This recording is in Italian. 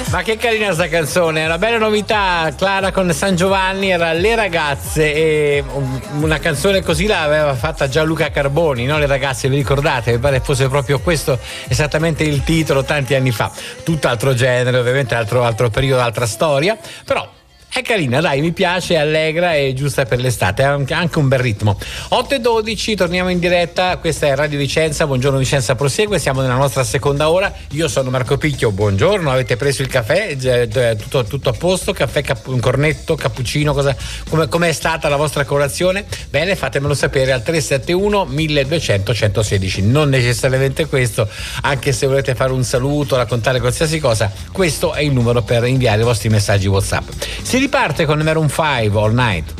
Ma che carina sta canzone, è una bella novità. Clara con San Giovanni era Le ragazze, e una canzone così l'aveva fatta Gianluca Carboni, no? Le ragazze, vi ricordate? Mi pare fosse proprio questo esattamente il titolo tanti anni fa. Tutt'altro genere, ovviamente altro periodo, altra storia, però è carina, dai, mi piace, è allegra e giusta per l'estate, ha anche un bel ritmo. 8:12, torniamo in diretta, questa è Radio Vicenza, buongiorno Vicenza prosegue, siamo nella nostra seconda ora, io sono Marco Picchio, buongiorno, avete preso il caffè, tutto a posto, caffè, un cornetto, cappuccino, come è stata la vostra colazione? Bene, fatemelo sapere al 371 1200 116, non necessariamente questo, anche se volete fare un saluto, raccontare qualsiasi cosa, questo è il numero per inviare i vostri messaggi WhatsApp. Si riparte con Maroon 5 All Night.